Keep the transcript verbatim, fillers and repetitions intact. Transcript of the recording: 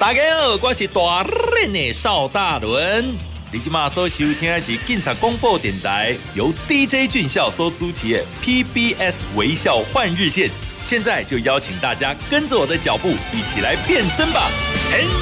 大家好，我是大人的邵大伦。你今马所收听的是警察广播电台，由 D J 俊孝所主持的 P B S 微笑换日线。现在就邀请大家跟着我的脚步，一起来变身吧！